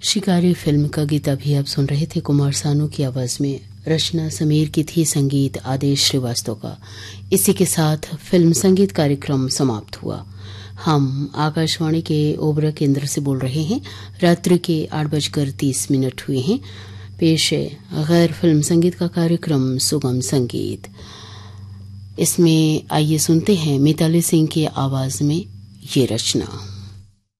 शिकारी फिल्म का गीत अभी आप सुन रहे थे कुमार सानू की आवाज में। रचना समीर की थी, संगीत आदेश श्रीवास्तव का। इसी के साथ फिल्म संगीत कार्यक्रम समाप्त हुआ। हम आकाशवाणी के ओबरा केंद्र से बोल रहे हैं। रात्रि के 8:30 हुए हैं। पेश है गैर फिल्म संगीत का कार्यक्रम सुगम संगीत। इसमें आइए सुनते हैं मिताली सिंह की आवाज में ये रचना।